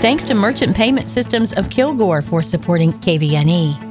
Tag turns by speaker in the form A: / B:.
A: Thanks to Merchant Payment Systems of Kilgore for supporting KVNE.